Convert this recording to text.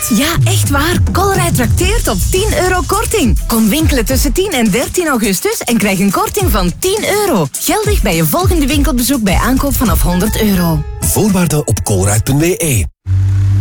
Ja, echt waar. Colruyt trakteert op 10 euro korting. Kom winkelen tussen 10 en 13 augustus en krijg een korting van 10 euro. Geldig bij je volgende winkelbezoek bij aankoop vanaf 100 euro. Voorwaarden op colruyt.be.